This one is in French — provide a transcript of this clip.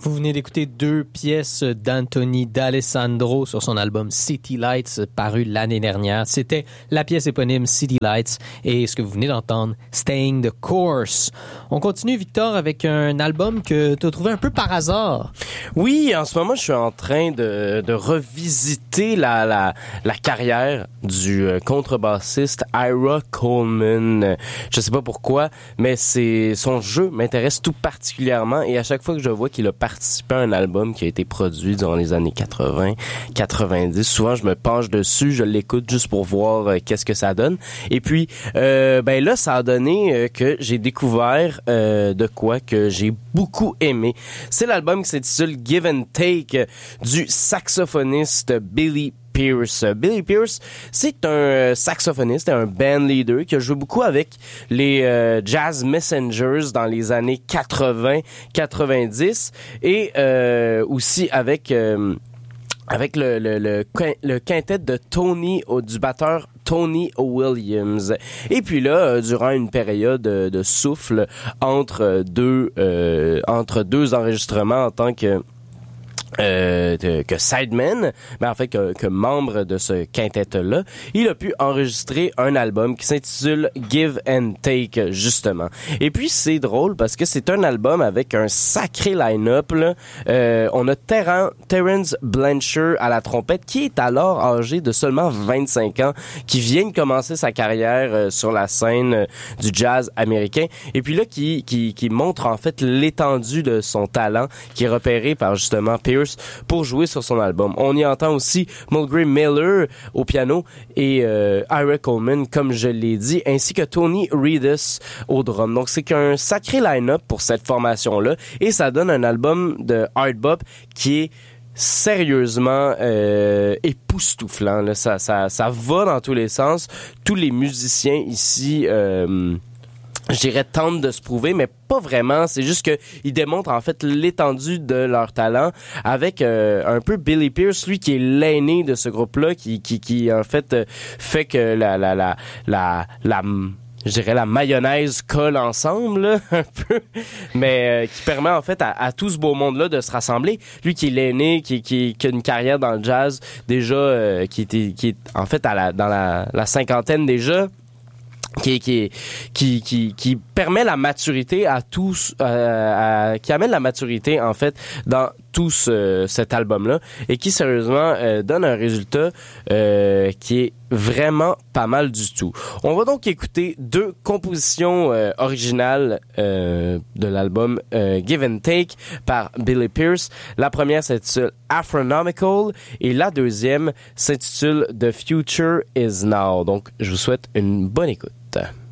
Vous venez d'écouter 2 pièces d'Anthony D'Alessandro sur son album City Lights, paru l'année dernière. C'était la pièce éponyme City Lights et ce que vous venez d'entendre, Staying the Course. On continue, Victor, avec un album que tu as trouvé un peu par hasard. Oui, en ce moment, je suis en train de revisiter la carrière du contrebassiste Ira Coleman. Je sais pas pourquoi, mais son jeu m'intéresse tout particulièrement et à chaque fois que je vois qu'il a participé à un album qui a été produit dans les années 80, 90. Souvent, je me penche dessus, je l'écoute juste pour voir qu'est-ce que ça donne. Et puis, là, ça a donné que j'ai découvert de quoi que j'ai beaucoup aimé. C'est l'album qui s'intitule Give and Take du saxophoniste Billy Pierce. Billy Pierce, c'est un saxophoniste et un band leader qui a joué beaucoup avec les Jazz Messengers dans les années 80-90 et aussi avec le quintet de du batteur Tony Williams. Et puis là, durant une période de souffle entre deux enregistrements en tant que sideman, mais en fait que membre de ce quintet-là, il a pu enregistrer un album qui s'intitule Give and Take, justement. Et puis c'est drôle parce que c'est un album avec un sacré line-up, là. On a Terrence Blanchard à la trompette, qui est alors âgé de seulement 25 ans, qui vient de commencer sa carrière sur la scène du jazz américain, et puis là qui montre en fait l'étendue de son talent, qui est repéré par justement Pierce pour jouer sur son album. On y entend aussi Mulgrew Miller au piano et Ira Coleman, comme je l'ai dit, ainsi que Tony Reedus au drum. Donc c'est qu'un sacré line-up pour cette formation-là, et ça donne un album de hard bop qui est sérieusement époustouflant. Là. Ça va dans tous les sens. Tous les musiciens ici je dirais tentent de se prouver, mais pas vraiment. C'est juste que ils démontrent en fait l'étendue de leur talent avec un peu Billy Pierce, lui qui est l'aîné de ce groupe-là, qui en fait fait que je dirais la mayonnaise colle ensemble là, un peu, mais qui permet en fait à tout ce beau monde-là de se rassembler. Lui qui est l'aîné, qui a une carrière dans le jazz déjà, qui est en fait dans la cinquantaine déjà. Qui permet la maturité à tous, qui amène la maturité en fait dans tout cet album-là, et qui sérieusement donne un résultat qui est vraiment pas mal du tout. On va donc écouter 2 compositions originales de l'album Give and Take par Billy Pierce. La première s'intitule Astronomical et la deuxième s'intitule The Future Is Now. Donc, je vous souhaite une bonne écoute.